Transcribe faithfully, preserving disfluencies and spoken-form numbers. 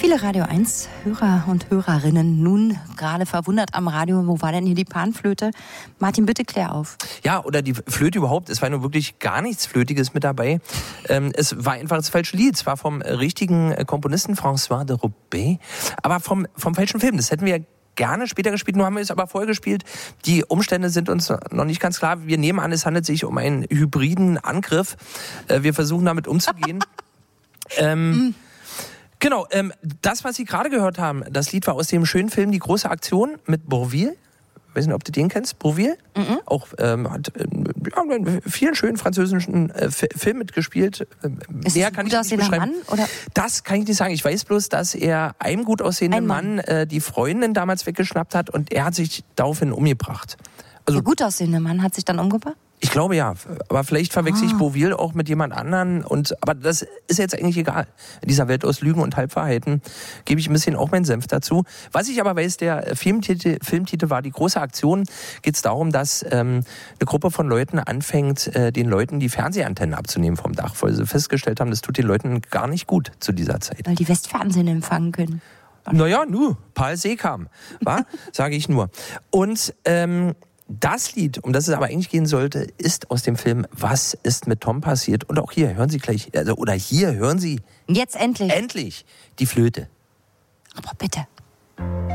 Viele Radio eins Hörer und Hörerinnen nun gerade verwundert am Radio, wo war denn hier die Panflöte? Martin, bitte klär auf. Ja, oder die Flöte überhaupt, es war nur wirklich gar nichts Flötiges mit dabei. Ähm, es war einfach das falsche Lied, es war vom richtigen Komponisten François de Roubaix, aber vom, vom falschen Film. Das hätten wir gerne später gespielt, nur haben wir es aber vorher gespielt. Die Umstände sind uns noch nicht ganz klar. Wir nehmen an, es handelt sich um einen hybriden Angriff. Äh, wir versuchen damit umzugehen. ähm, genau, ähm, das, was Sie gerade gehört haben, das Lied war aus dem schönen Film Die große Aktion mit Bourvil. Ich weiß nicht, ob du den kennst, Bourvil. Mhm. Auch ähm, hat äh, ja, in vielen schönen französischen äh, Filmen mitgespielt. Ist Mehr das kann ein ich gut nicht aussehender beschreiben. Mann? Oder? Das kann ich nicht sagen. Ich weiß bloß, dass er einem gut aussehenden Ein Mann, Mann äh, die Freundin damals weggeschnappt hat und er hat sich daraufhin umgebracht. Also, Der gut aussehende Mann hat sich dann umgebracht? ich glaube ja, aber vielleicht verwechsel ich Ah. Bourvil auch mit jemand anderen. Und, aber das ist jetzt eigentlich egal. In dieser Welt aus Lügen und Halbwahrheiten gebe ich ein bisschen auch meinen Senf dazu. Was ich aber weiß, der Filmtitel, Filmtitel war Die große Aktion. Geht es darum, dass ähm, eine Gruppe von Leuten anfängt, äh, den Leuten die Fernsehantennen abzunehmen vom Dach, weil sie festgestellt haben, das tut den Leuten gar nicht gut zu dieser Zeit. Weil die Westfernsehen empfangen können. Naja, nur, Paul Seekam, wa? Sage ich nur. Und ähm, das Lied, um das es aber eigentlich gehen sollte, ist aus dem Film Was ist mit Tom passiert? Und auch hier hören Sie gleich, also oder hier hören Sie Jetzt endlich. endlich die Flöte. Aber bitte.